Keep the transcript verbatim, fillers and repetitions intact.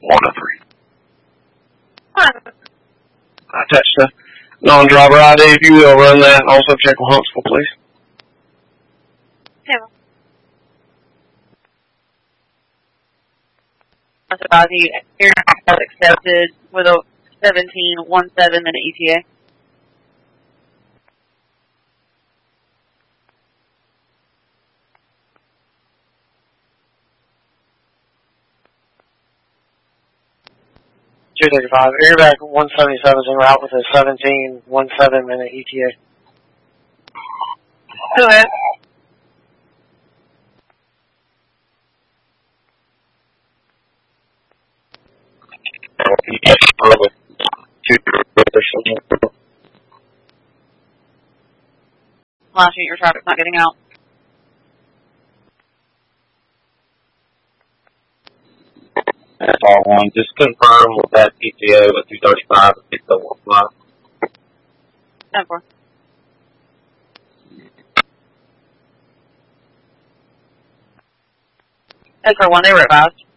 one oh three. Huh. I touched the non-driver I D. If you will, run that. And also check on Huntsville, please. Yeah. That's about the air accepted with a seventeen one seven minute E T A. two thirty-five. Airback one seventy-seven is en route with a seventeen one seven minute E T A. Go ahead. Last year your traffic's not getting out. That's all one. Just confirm with that P T O at two thirty-five at six oh one five. ten four. That's for one, they were advised.